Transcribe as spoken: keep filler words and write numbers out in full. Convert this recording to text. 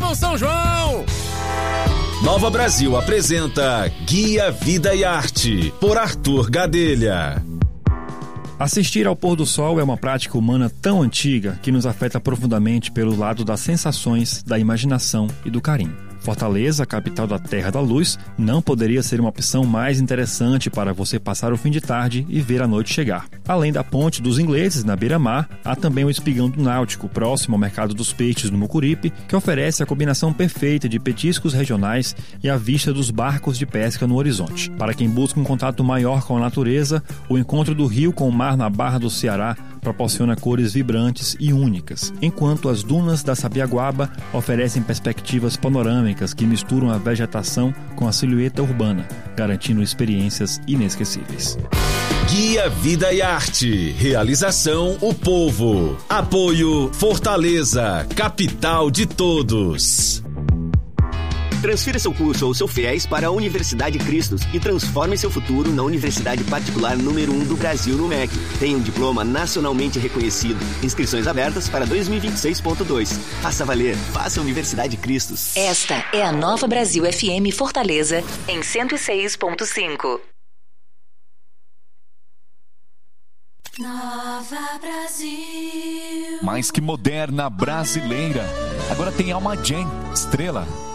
no São João! Nova Brasil apresenta Guia Vida e Arte, por Arthur Gadelha. Assistir ao pôr do sol é uma prática humana tão antiga que nos afeta profundamente pelo lado das sensações, da imaginação e do carinho. Fortaleza, capital da Terra da Luz, não poderia ser uma opção mais interessante para você passar o fim de tarde e ver a noite chegar. Além da Ponte dos Ingleses, na beira-mar, há também o Espigão do Náutico, próximo ao Mercado dos Peixes, no Mucuripe, que oferece a combinação perfeita de petiscos regionais e a vista dos barcos de pesca no horizonte. Para quem busca um contato maior com a natureza, o encontro do rio com o mar na Barra do Ceará proporciona cores vibrantes e únicas, enquanto as dunas da Sabiaguaba oferecem perspectivas panorâmicas que misturam a vegetação com a silhueta urbana, garantindo experiências inesquecíveis. Guia Vida e Arte. Realização O Povo. Apoio Fortaleza, capital de todos. Transfira seu curso ou seu FIES para a Universidade Cristos e transforme seu futuro na universidade particular número um do Brasil no M E C. Tem um diploma nacionalmente reconhecido. Inscrições abertas para dois mil e vinte e seis ponto dois. Faça valer. Faça Universidade Cristos. Esta é a Nova Brasil F M Fortaleza em cento e seis ponto cinco. Nova Brasil. Mais que moderna, brasileira. Agora tem Alma Jam, Estrela.